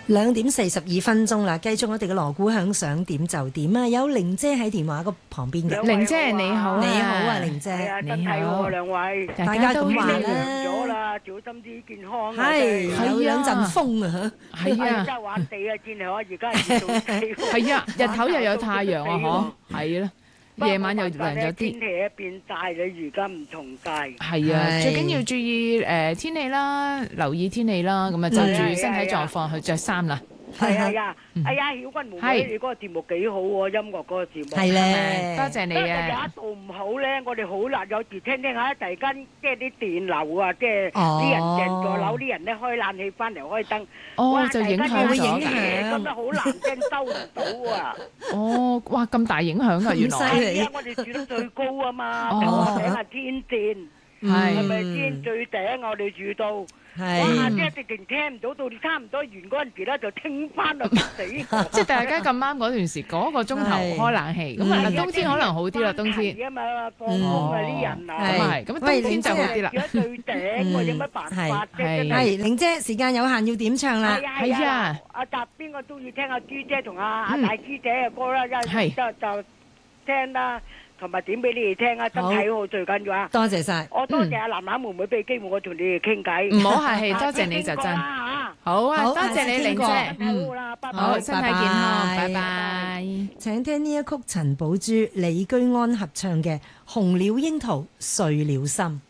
2:42啦，繼續我哋嘅鑼鼓響，想點就點啊！有玲姐喺電話個旁邊嘅， 玲姐你好啊， 你好啊，玲姐， 你好， 兩位， 大家咁話涼啦， 咗啦，小心啲健康啊！ 係有兩陣風啊， 係啊， 真係玩地啊，天氣而家熱到死， 係啊，日頭又有太陽啊，嗬，係啦。夜晚又涼咗啲， 天氣一變大，你而家唔同晒。 係啊，最緊要注意天氣啦，留意天氣啦，咁啊就住身體狀況去着衫啦。 係啊，哎呀，曉君妹妹，你嗰個節目幾好喎，音樂嗰個節目。 係咧， 多謝你啊。 有一度唔好咧，我哋好難有時聽下，突然間即係啲電流啊，即係啲人成座樓啲人咧開冷氣翻嚟開燈， 哇！就影響咗嘅，咁啊好難聽收唔到啊。 哦，哇！咁大影響㗎，原來。 係啊，我哋住到最高啊嘛，頂下天線，係咪先最頂？我哋住到。哇！即係直情聽唔到，到差唔多完嗰陣時咧，就聽翻落死。 即係大家咁啱嗰段時嗰個鐘頭開冷氣，咁啊冬天可能好啲啦，冬天。 啊嘛，放工啊啲人啊。 咁係，咁冬天就好啲啦。 住喺最頂，我有乜辦法啫？ 係玲姐，時間有限，要點唱啦？ 係啊， 阿達邊個中意聽阿朱姐同阿大師姐嘅歌啦？就聽啦。同埋點俾你哋聽啊！身體好最緊要啊！ 多謝晒， 我多謝阿楠楠妹妹俾機會我同你哋傾偈。 唔好客氣，多謝你就真。好啊，多謝你玲姐。 好啦，拜拜。 好，身體健康，拜拜。 請聽呢一曲陳寶珠、李居安合唱嘅《紅了櫻桃，碎了心》。